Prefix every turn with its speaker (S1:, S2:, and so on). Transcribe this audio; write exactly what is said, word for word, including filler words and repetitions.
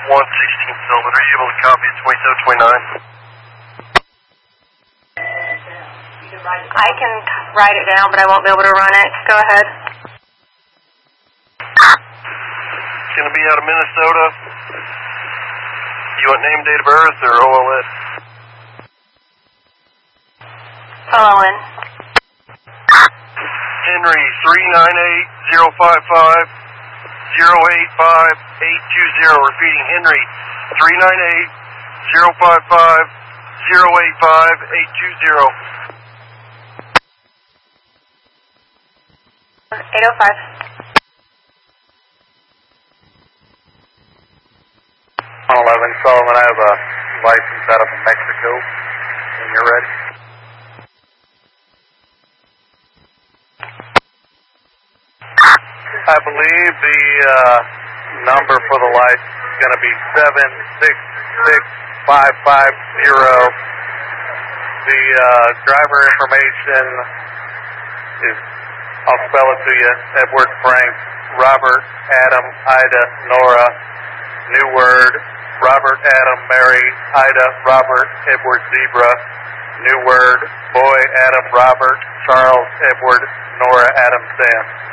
S1: one sixteen Sylvan. Are you able to copy at twenty-seven twenty-nine?
S2: I can write it down, but I won't be able to run it. Go ahead.
S1: It's going to be out of Minnesota. You want name, date of birth, or O L N?
S2: O L N.
S1: Henry, three nine eight, zero five five, zero eight five, eight two zero. Repeating, Henry, three nine eight, zero five five, zero eight five, eight two zero.
S2: eight oh five.
S3: one eleven, Sullivan, I have a license out of Mexico when you're ready. I believe the uh, number for the license is going to be seven six six five five zero. The uh, driver information is, I'll spell it to you, Edward Frank, Robert, Adam, Ida, Nora, New Word, Robert, Adam, Mary, Ida, Robert, Edward, Zebra, New Word, Boy, Adam, Robert, Charles, Edward, Nora, Adam, Sam.